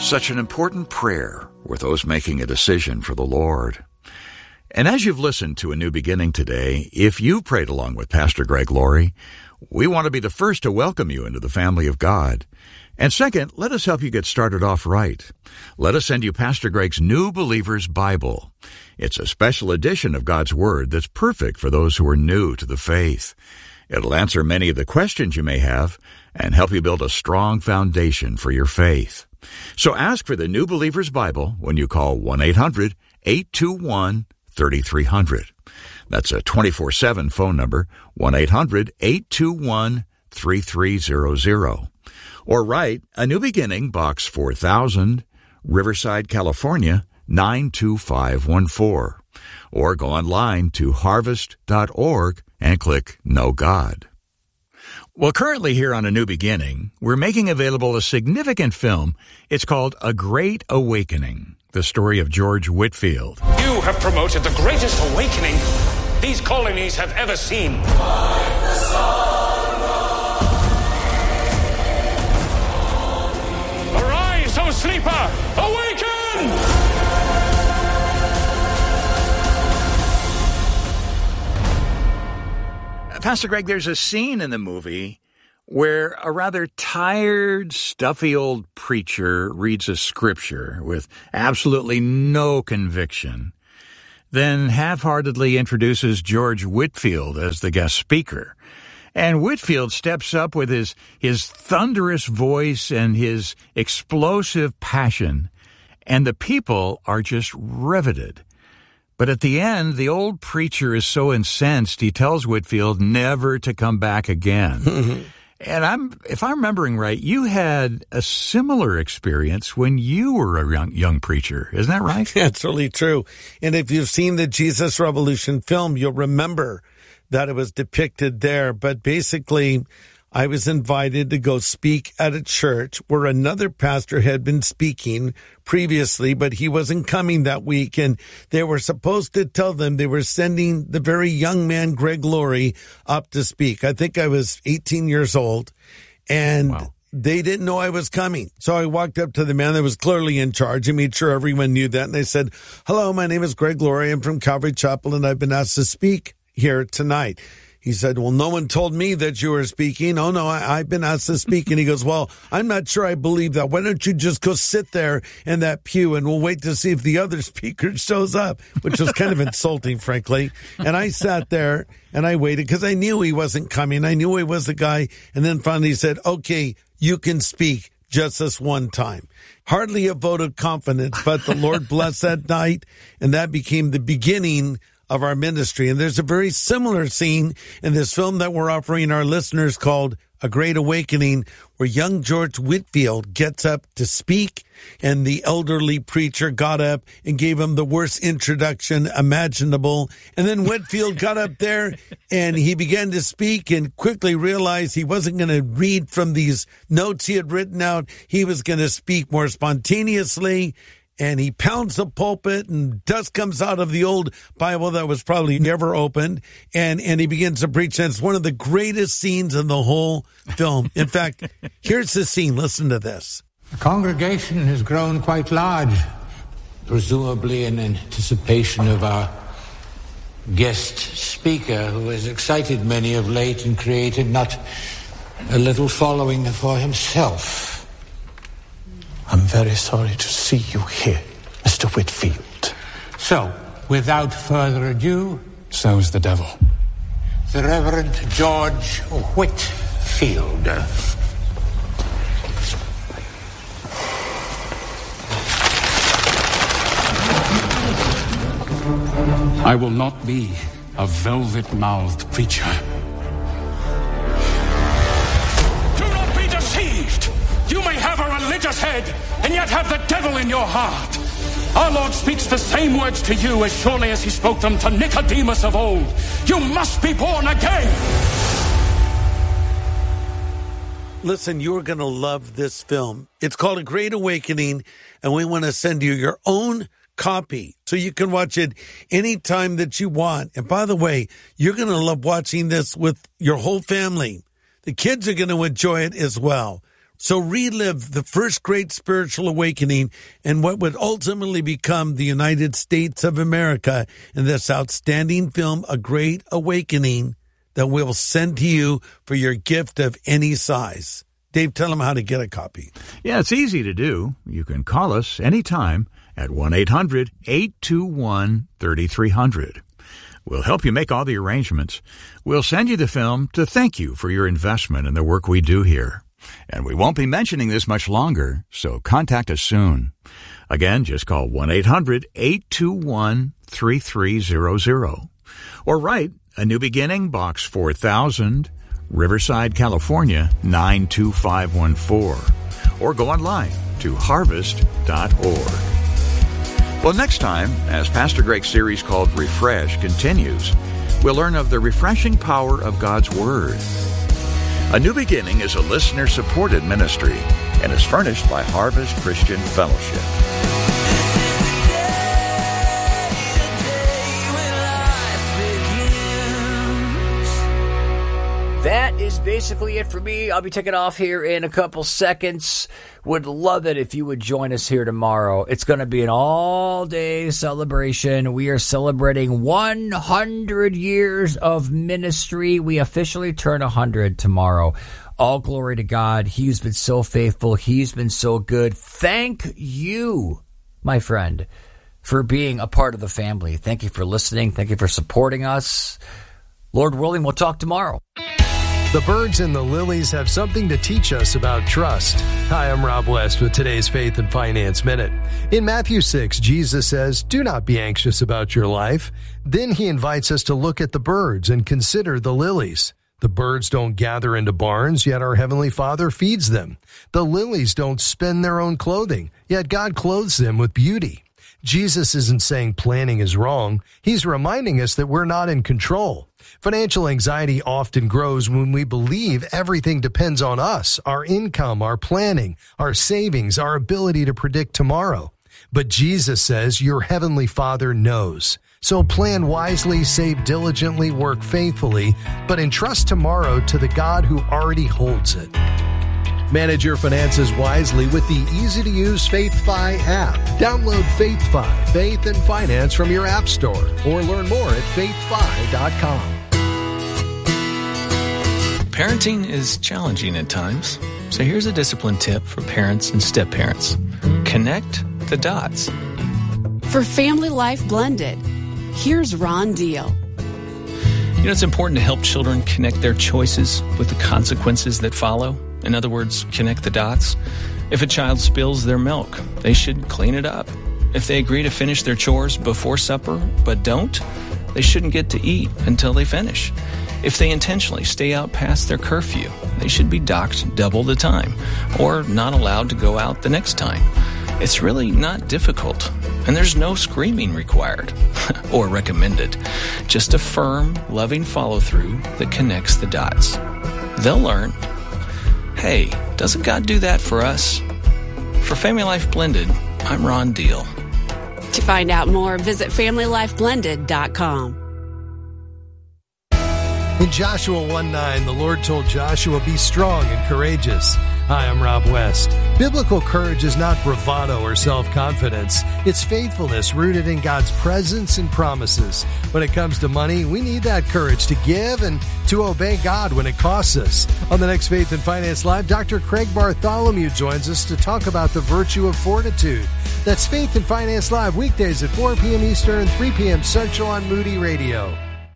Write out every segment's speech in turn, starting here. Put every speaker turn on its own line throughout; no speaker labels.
Such an important prayer with those making a decision for the Lord. And as you've listened to A New Beginning today, if you prayed along with Pastor Greg Laurie, we want to be the first to welcome you into the family of God. And second, let us help you get started off right. Let us send you Pastor Greg's New Believer's Bible. It's a special edition of God's Word that's perfect for those who are new to the faith. It'll answer many of the questions you may have and help you build a strong foundation for your faith. So ask for the New Believer's Bible when you call 1-800-821-3300. That's a 24/7 phone number, 1-800-821-3300. Or write A New Beginning, Box 4000, Riverside, California, 92514. Or go online to harvest.org and click Know God. Well, currently here on A New Beginning, we're making available a significant film. It's called A Great Awakening, the story of George Whitefield.
You have promoted the greatest awakening these colonies have ever seen. Arise, O sleeper! Awaken!
Pastor Greg, there's a scene in the movie where a rather tired, stuffy old preacher reads a scripture with absolutely no conviction, then half-heartedly introduces George Whitefield as the guest speaker. And Whitefield steps up with his thunderous voice and his explosive passion, and the people are just riveted. But at the end, the old preacher is so incensed, he tells Whitefield never to come back again. And if I'm remembering right, you had a similar experience when you were a young preacher. Isn't that right?
That's really true. And if you've seen the Jesus Revolution film, you'll remember that it was depicted there. But basically, I was invited to go speak at a church where another pastor had been speaking previously, but he wasn't coming that week. And they were supposed to tell them they were sending the very young man, Greg Laurie, up to speak. I think I was 18 years old, and wow. They didn't know I was coming. So I walked up to the man that was clearly in charge and made sure everyone knew that. And I said, "Hello, my name is Greg Laurie. I'm from Calvary Chapel, and I've been asked to speak here tonight." He said, "Well, no one told me that you were speaking." "Oh, no, I've been asked to speak." And he goes, "Well, I'm not sure I believe that. Why don't you just go sit there in that pew and we'll wait to see if the other speaker shows up," which was kind of insulting, frankly. And I sat there and I waited because I knew he wasn't coming. I knew he was the guy. And then finally he said, "Okay, you can speak just this one time." Hardly a vote of confidence, but the Lord blessed that night, and that became the beginning of our ministry. And there's a very similar scene in this film that we're offering our listeners called A Great Awakening, where young George Whitefield gets up to speak, and the elderly preacher got up and gave him the worst introduction imaginable. And then Whitefield got up there and he began to speak and quickly realized he wasn't going to read from these notes he had written out. He was going to speak more spontaneously. And he pounds the pulpit and dust comes out of the old Bible that was probably never opened. And he begins to preach. And it's one of the greatest scenes in the whole film. In fact, here's the scene. Listen to this.
The congregation has grown quite large, presumably in anticipation of our guest speaker, who has excited many of late and created not a little following for himself.
I'm very sorry to see you here, Mr. Whitefield.
So, without further ado...
So's the devil.
The Reverend George Whitefield.
I will not be a velvet-mouthed preacher.
Do not be deceived! You may have a religious head, and yet have the devil in your heart. Our Lord speaks the same words to you as surely as he spoke them to Nicodemus of old. You must be born again.
Listen, you're going to love this film. It's called A Great Awakening, and we want to send you your own copy so you can watch it anytime that you want. And by the way, you're going to love watching this with your whole family. The kids are going to enjoy it as well. So relive the first great spiritual awakening and what would ultimately become the United States of America in this outstanding film, A Great Awakening, that we'll send to you for your gift of any size. Dave, tell them how to get a copy.
Yeah, it's easy to do. You can call us anytime at 1-800-821-3300. We'll help you make all the arrangements. We'll send you the film to thank you for your investment in the work we do here. And we won't be mentioning this much longer, so contact us soon. Again, just call 1-800-821-3300. Or write A New Beginning, Box 4000, Riverside, California, 92514. Or go online to harvest.org. Well, next time, as Pastor Greg's series called Refresh continues, we'll learn of the refreshing power of God's Word. A New Beginning is a listener-supported ministry and is furnished by Harvest Christian Fellowship.
That is basically it for me. I'll be taking off here in a couple seconds. Would love it if you would join us here tomorrow. It's going to be an all-day celebration. We are celebrating 100 years of ministry. We officially turn 100 tomorrow. All glory to God. He's been so faithful. He's been so good. Thank you, my friend, for being a part of the family. Thank you for listening. Thank you for supporting us. Lord willing, we'll talk tomorrow.
The birds and the lilies have something to teach us about trust. Hi, I'm Rob West with today's Faith and Finance Minute. In Matthew 6, Jesus says, "Do not be anxious about your life." Then he invites us to look at the birds and consider the lilies. The birds don't gather into barns, yet our Heavenly Father feeds them. The lilies don't spin their own clothing, yet God clothes them with beauty. Jesus isn't saying planning is wrong. He's reminding us that we're not in control. Financial anxiety often grows when we believe everything depends on us, our income, our planning, our savings, our ability to predict tomorrow. But Jesus says your Heavenly Father knows. So plan wisely, save diligently, work faithfully, but entrust tomorrow to the God who already holds it. Manage your finances wisely with the easy-to-use FaithFi app. Download FaithFi, Faith and Finance from your app store, or learn more at faithfi.com.
Parenting is challenging at times, so here's a discipline tip for parents and step-parents. Connect the dots.
For Family Life Blended, here's Ron Deal.
You know, it's important to help children connect their choices with the consequences that follow. In other words, connect the dots. If a child spills their milk, they should clean it up. If they agree to finish their chores before supper but don't, they shouldn't get to eat until they finish. If they intentionally stay out past their curfew, they should be docked double the time or not allowed to go out the next time. It's really not difficult, and there's no screaming required or recommended. Just a firm, loving follow-through that connects the dots. They'll learn, hey, doesn't God do that for us? For Family Life Blended, I'm Ron Deal.
To find out more, visit FamilyLifeBlended.com.
In Joshua 1:9, the Lord told Joshua, "Be strong and courageous." Hi, I'm Rob West. Biblical courage is not bravado or self-confidence. It's faithfulness rooted in God's presence and promises. When it comes to money, we need that courage to give and to obey God when it costs us. On the next Faith and Finance Live, Dr. Craig Bartholomew joins us to talk about the virtue of fortitude. That's Faith and Finance Live, weekdays at 4 p.m. Eastern, 3 p.m. Central on Moody Radio.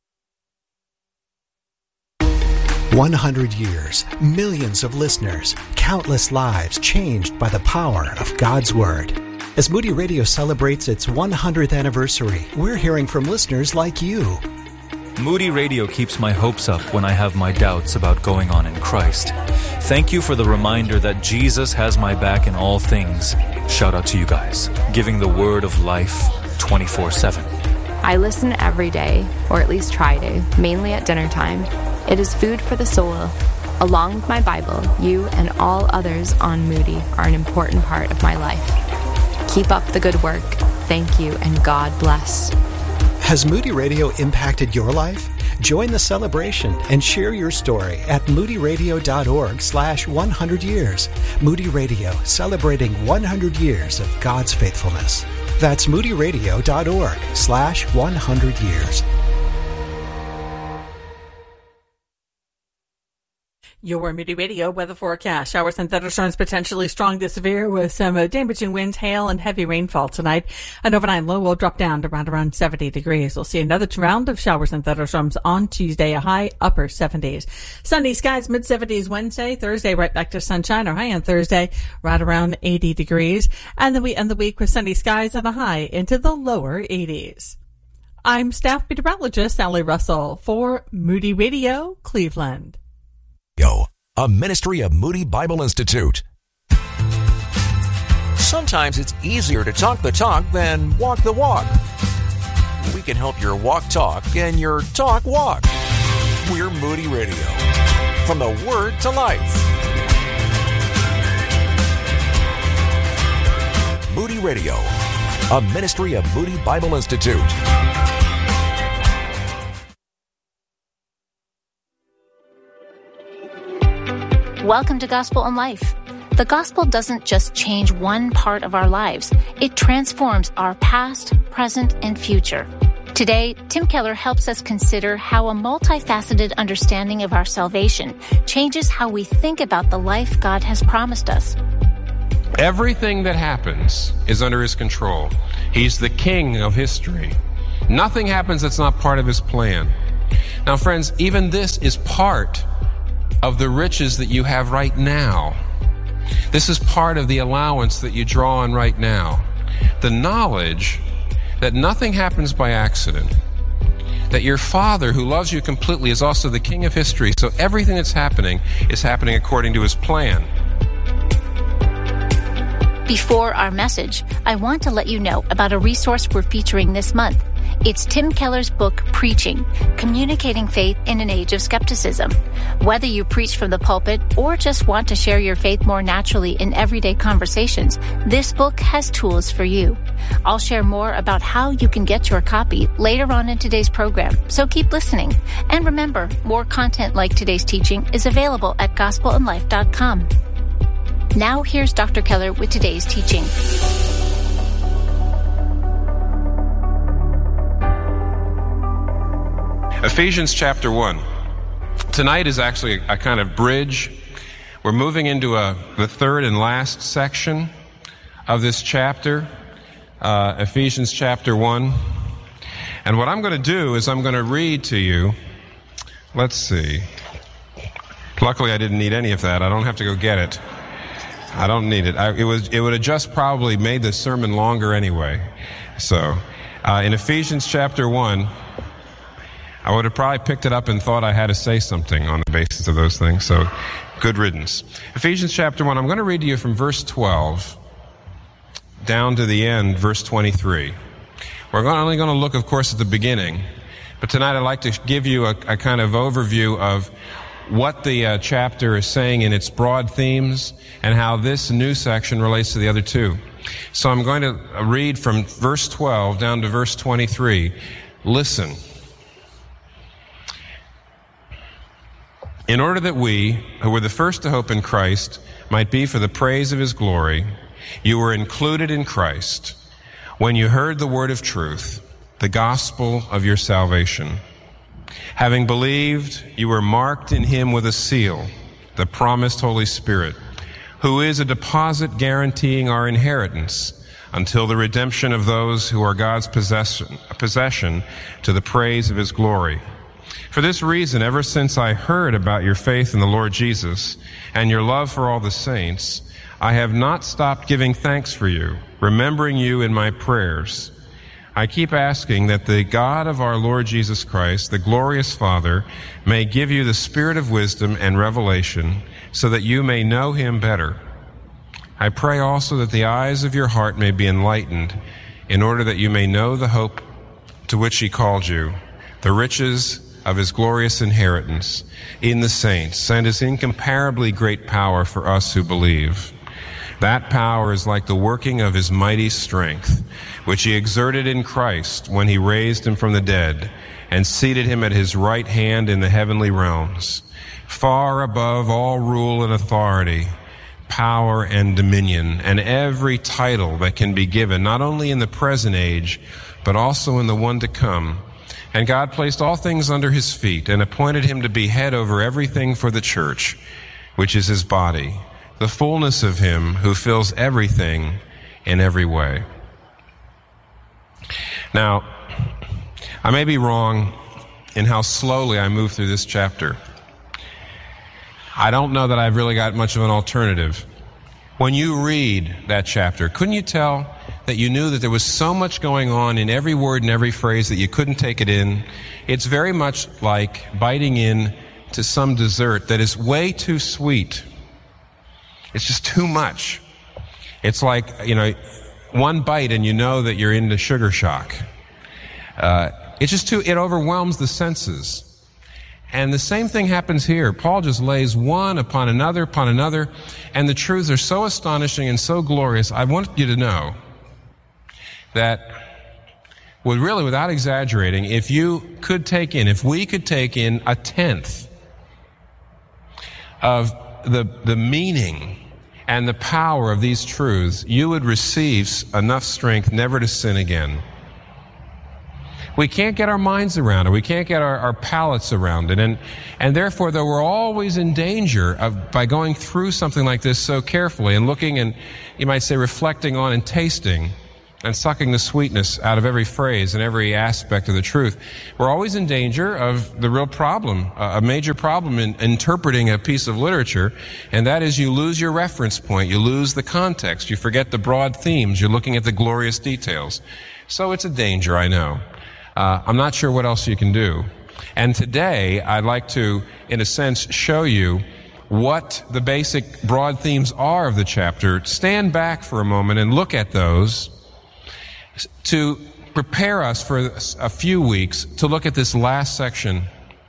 100 years, millions of listeners, countless lives changed by the power of God's Word. As Moody Radio celebrates its 100th anniversary, we're hearing from listeners like you.
Moody Radio keeps my hopes up when I have my doubts about going on in Christ. Thank you for the reminder that Jesus has my back in all things. Shout out to you guys, giving the word of life 24/7.
I listen every day, or at least try to, mainly at dinner time. It is food for the soul. Along with my Bible, you and all others on Moody are an important part of my life. Keep up the good work. Thank you, and God bless.
Has Moody Radio impacted your life? Join the celebration and share your story at moodyradio.org/100 years. Moody Radio, celebrating 100 years of God's faithfulness. That's moodyradio.org/100 years.
Your Moody Radio weather forecast. Showers and thunderstorms potentially strong to severe with some damaging winds, hail, and heavy rainfall tonight. An overnight low will drop down to around 70 degrees. We'll see another round of showers and thunderstorms on Tuesday, a high upper 70s. Sunny skies, mid-70s Wednesday. Thursday, right back to sunshine. Our high on Thursday, right around 80 degrees. And then we end the week with sunny skies and a high into the lower 80s. I'm staff meteorologist Sally Russell for Moody Radio, Cleveland.
A ministry of Moody Bible Institute. Sometimes it's easier to talk the talk than walk the walk. We can help your walk talk and your talk walk. We're Moody Radio. From the Word to life. Moody Radio, a ministry of Moody Bible Institute.
Welcome to Gospel in Life. The gospel doesn't just change one part of our lives. It transforms our past, present, and future. Today, Tim Keller helps us consider how a multifaceted understanding of our salvation changes how we think about the life God has promised us.
Everything that happens is under His control. He's the king of history. Nothing happens that's not part of His plan. Now, friends, even this is part of the riches that you have right now. This is part of the allowance that you draw on right now. The knowledge that nothing happens by accident, that your Father who loves you completely is also the king of history, so everything that's happening is happening according to His plan.
Before our message, I want to let you know about a resource we're featuring this month. It's Tim Keller's book, Preaching, Communicating Faith in an Age of Skepticism. Whether you preach from the pulpit or just want to share your faith more naturally in everyday conversations, this book has tools for you. I'll share more about how you can get your copy later on in today's program, so keep listening. And remember, more content like today's teaching is available at gospelinlife.com. Now here's Dr. Keller with today's teaching.
Ephesians chapter 1. Tonight is actually a kind of bridge. We're moving into the third and last section of this chapter, Ephesians chapter 1. And what I'm going to do is I'm going to read to you, let's see. Luckily I didn't need any of that. I don't have to go get it. I don't need it. It would have just probably made the sermon longer anyway. So, in Ephesians chapter 1, I would have probably picked it up and thought I had to say something on the basis of those things. So, good riddance. Ephesians chapter 1, I'm going to read to you from verse 12 down to the end, verse 23. We're only going to look, of course, at the beginning. But tonight I'd like to give you a kind of overview of what the chapter is saying in its broad themes and how this new section relates to the other two. So I'm going to read from verse 12 down to verse 23. Listen. In order that we, who were the first to hope in Christ, might be for the praise of His glory, you were included in Christ when you heard the word of truth, the gospel of your salvation. Having believed, you were marked in Him with a seal, the promised Holy Spirit, who is a deposit guaranteeing our inheritance until the redemption of those who are God's possession to the praise of His glory. For this reason, ever since I heard about your faith in the Lord Jesus and your love for all the saints, I have not stopped giving thanks for you, remembering you in my prayers. I keep asking that the God of our Lord Jesus Christ, the glorious Father, may give you the spirit of wisdom and revelation so that you may know Him better. I pray also that the eyes of your heart may be enlightened in order that you may know the hope to which He called you, the riches of His glorious inheritance in the saints, and His incomparably great power for us who believe. That power is like the working of His mighty strength, which He exerted in Christ when He raised Him from the dead and seated him at his right hand in the heavenly realms, far above all rule and authority, power and dominion, and every title that can be given, not only in the present age, but also in the one to come. And God placed all things under his feet and appointed him to be head over everything for the church, which is his body, the fullness of him who fills everything in every way. Now, I may be wrong in how slowly I move through this chapter. I don't know that I've really got much of an alternative. When you read that chapter, couldn't you tell that you knew that there was so much going on in every word and every phrase that you couldn't take it in? It's very much like biting in to some dessert that is way too sweet. It's just too much. It's like, one bite and you know that you're into sugar shock. It's just it overwhelms the senses. And the same thing happens here. Paul just lays one upon another, and the truths are so astonishing and so glorious. I want you to know that, really, without exaggerating, if we could take in a tenth of the meaning and the power of these truths, you would receive enough strength never to sin again. We can't get our minds around it. We can't get our palates around it. And therefore, though we're always in danger by going through something like this so carefully and looking and, you might say, reflecting on and tasting and sucking the sweetness out of every phrase and every aspect of the truth, we're always in danger of the real problem, a major problem in interpreting a piece of literature, and that is you lose your reference point, you lose the context, you forget the broad themes, you're looking at the glorious details. So it's a danger, I know. I'm not sure what else you can do. And today, I'd like to, in a sense, show you what the basic broad themes are of the chapter. Stand back for a moment and look at those to prepare us for a few weeks to look at this last section.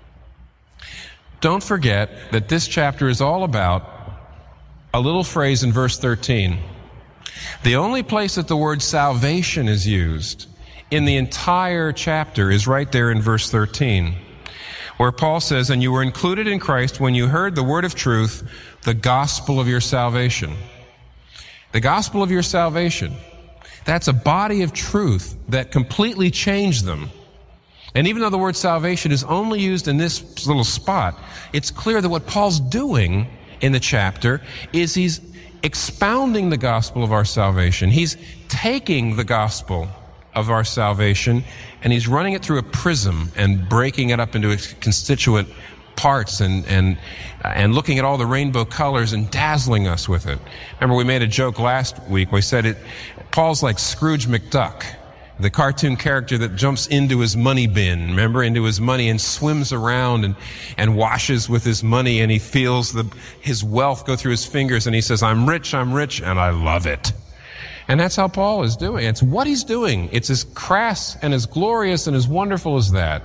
Don't forget that this chapter is all about a little phrase in verse 13. The only place that the word salvation is used in the entire chapter is right there in verse 13, where Paul says, "And you were included in Christ when you heard the word of truth, the gospel of your salvation." The gospel of your salvation. That's a body of truth that completely changed them. And even though the word salvation is only used in this little spot, it's clear that what Paul's doing in the chapter is he's expounding the gospel of our salvation. He's taking the gospel of our salvation and he's running it through a prism and breaking it up into its constituent parts and looking at all the rainbow colors and dazzling us with it. Remember, we made a joke last week. We said Paul's like Scrooge McDuck, the cartoon character that jumps into his money bin, remember, into his money and swims around and washes with his money, and he feels his wealth go through his fingers, and he says, I'm rich, and I love it. And that's how Paul is doing. It's what he's doing. It's as crass and as glorious and as wonderful as that.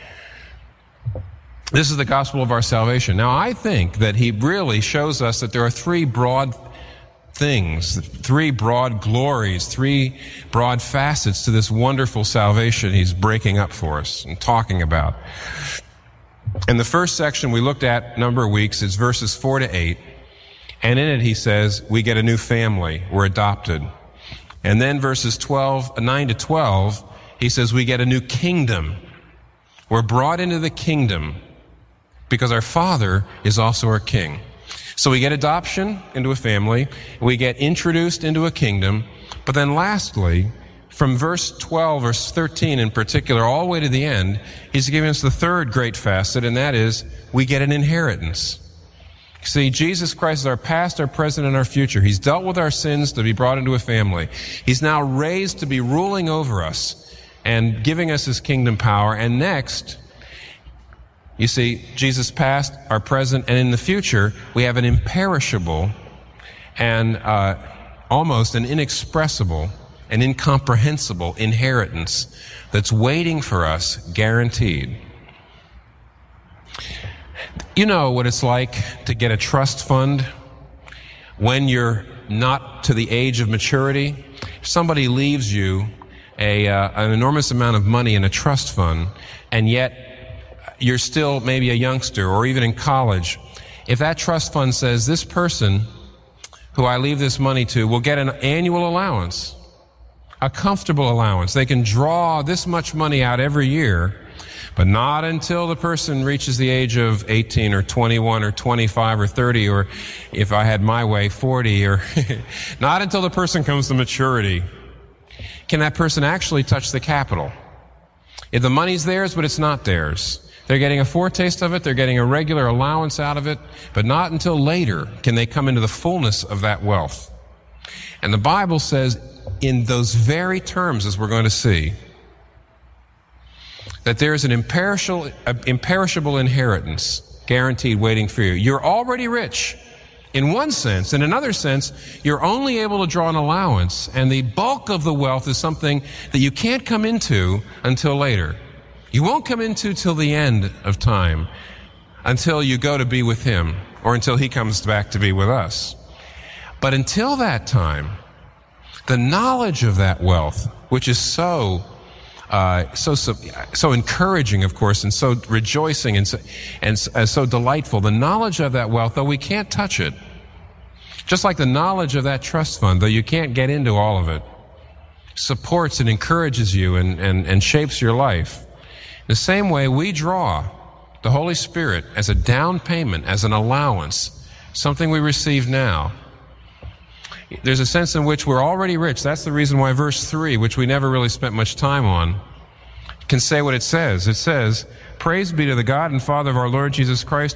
This is the gospel of our salvation. Now, I think that he really shows us that there are three broad things, three broad glories, three broad facets to this wonderful salvation he's breaking up for us and talking about. In the first section we looked at a number of weeks, it's verses 4 to 8. And in it he says, we get a new family, we're adopted. And then verses 9 to 12, he says we get a new kingdom. We're brought into the kingdom because our Father is also our King. So we get adoption into a family, we get introduced into a kingdom, but then lastly, from verse 12 or 13 in particular, all the way to the end, he's giving us the third great facet, and that is we get an inheritance. See, Jesus Christ is our past, our present, and our future. He's dealt with our sins to be brought into a family. He's now raised to be ruling over us and giving us his kingdom power. And next, you see, Jesus past, our present, and in the future, we have an imperishable and almost an inexpressible and incomprehensible inheritance that's waiting for us, guaranteed. You know what it's like to get a trust fund when you're not to the age of maturity. Somebody leaves you an enormous amount of money in a trust fund, and yet you're still maybe a youngster or even in college, if that trust fund says this person who I leave this money to will get an annual allowance, a comfortable allowance, they can draw this much money out every year, but not until the person reaches the age of 18 or 21 or 25 or 30, or if I had my way, 40, or not until the person comes to maturity can that person actually touch the capital. If the money's theirs, but it's not theirs. They're getting a foretaste of it, they're getting a regular allowance out of it, but not until later can they come into the fullness of that wealth. And the Bible says, in those very terms, as we're going to see, that there is an imperishable inheritance guaranteed waiting for you. You're already rich in one sense. In another sense, you're only able to draw an allowance, and the bulk of the wealth is something that you can't come into until later. You won't come into till the end of time, until you go to be with Him, or until He comes back to be with us. But until that time, the knowledge of that wealth, which is so encouraging, of course, and so rejoicing and so delightful. The knowledge of that wealth, though we can't touch it, just like the knowledge of that trust fund, though you can't get into all of it, supports and encourages you and shapes your life. The same way we draw the Holy Spirit as a down payment, as an allowance, something we receive now. There's a sense in which we're already rich. That's the reason why verse 3, which we never really spent much time on, can say what it says. It says, "Praise be to the God and Father of our Lord Jesus Christ,